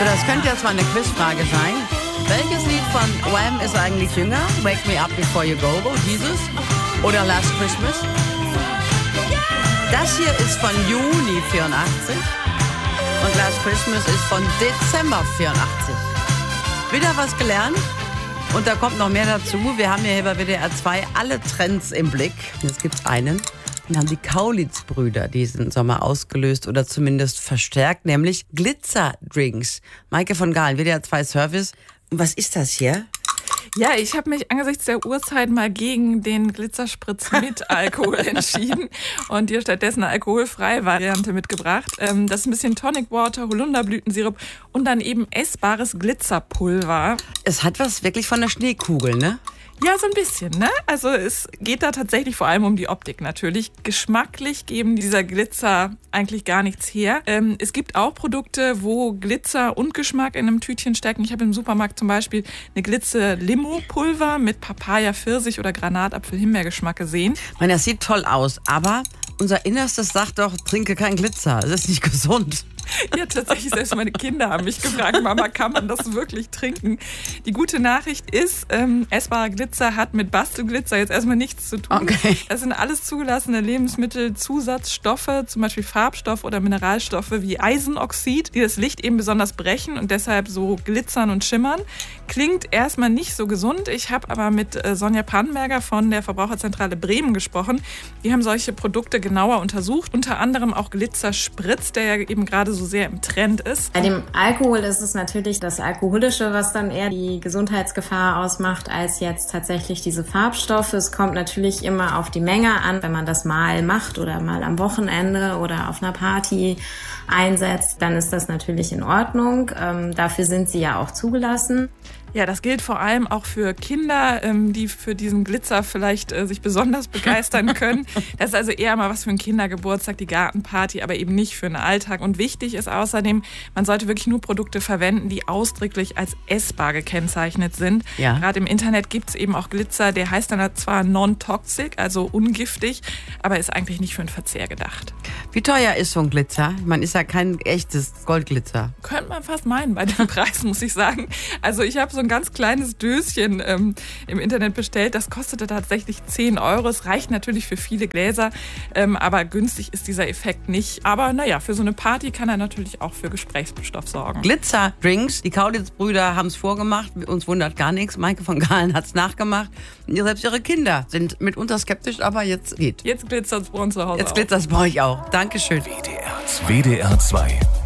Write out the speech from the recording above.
Das könnte jetzt mal eine Quizfrage sein. Welches Lied von Wham ist eigentlich jünger? Wake Me Up Before You Go, dieses? Oder Last Christmas? Das hier ist von Juni 84 und Last Christmas ist von Dezember 84. Wieder was gelernt und da kommt noch mehr dazu. Wir haben hier bei WDR 2 alle Trends im Blick. Jetzt gibt es einen. Den haben die Kaulitz-Brüder diesen Sommer ausgelöst oder zumindest verstärkt, nämlich Glitzerdrinks. Maike von Gaal, WDR 2 Service. Und was ist das hier? Ja, ich habe mich angesichts der Uhrzeit mal gegen den Glitzerspritz mit Alkohol entschieden und dir stattdessen eine alkoholfreie Variante mitgebracht. Das ist ein bisschen Tonic Water, Holunderblütensirup und dann eben essbares Glitzerpulver. Es hat was wirklich von der Schneekugel, ne? Ja, so ein bisschen, ne? Also es geht da tatsächlich vor allem um die Optik natürlich. Geschmacklich geben dieser Glitzer eigentlich gar nichts her. Es gibt auch Produkte, wo Glitzer und Geschmack in einem Tütchen stecken. Ich habe im Supermarkt zum Beispiel eine Glitzer-Limo-Pulver mit Papaya, Pfirsich oder Granatapfel-Himbeergeschmack gesehen. Ich meine, das sieht toll aus, aber unser Innerstes sagt doch, trinke kein Glitzer. Das ist nicht gesund. Ja, tatsächlich, selbst meine Kinder haben mich gefragt, Mama, kann man das wirklich trinken? Die gute Nachricht ist, essbarer Glitzer hat mit Bastelglitzer jetzt erstmal nichts zu tun. Okay. Das sind alles zugelassene Lebensmittelzusatzstoffe, zum Beispiel Farbstoffe oder Mineralstoffe wie Eisenoxid, die das Licht eben besonders brechen und deshalb so glitzern und schimmern. Klingt erstmal nicht so gesund. Ich habe aber mit Sonja Pannenberger von der Verbraucherzentrale Bremen gesprochen. Die haben solche Produkte genauer untersucht, unter anderem auch Glitzerspritz, der ja eben gerade so sehr im Trend ist. Bei dem Alkohol ist es natürlich das Alkoholische, was dann eher die Gesundheitsgefahr ausmacht, als jetzt tatsächlich diese Farbstoffe. Es kommt natürlich immer auf die Menge an, wenn man das mal macht oder mal am Wochenende oder auf einer Party einsetzt, dann ist das natürlich in Ordnung. Dafür sind sie ja auch zugelassen. Ja, das gilt vor allem auch für Kinder, die für diesen Glitzer vielleicht sich besonders begeistern können. Das ist also eher mal was für einen Kindergeburtstag, die Gartenparty, aber eben nicht für einen Alltag. Und wichtig ist außerdem, man sollte wirklich nur Produkte verwenden, die ausdrücklich als essbar gekennzeichnet sind. Ja. Gerade im Internet gibt es eben auch Glitzer, der heißt dann zwar non-toxic, also ungiftig, aber ist eigentlich nicht für den Verzehr gedacht. Wie teuer ist so ein Glitzer? Ich meine, ist ja kein echtes Goldglitzer. Könnte man fast meinen bei dem Preis, muss ich sagen. Also ich habe so ein ganz kleines Döschen im Internet bestellt. Das kostete tatsächlich 10 €. Es reicht natürlich für viele Gläser, aber günstig ist dieser Effekt nicht. Aber naja, für so eine Party kann er natürlich auch für Gesprächsstoff sorgen. Glitzerdrinks, die Kaulitz-Brüder haben es vorgemacht. Uns wundert gar nichts. Maike von Gaal hat es nachgemacht. Und selbst ihre Kinder sind mitunter skeptisch, aber jetzt geht. Jetzt glitzert es bei uns zu Hause. Jetzt glitzert es bei euch auch. Dankeschön. WDR 2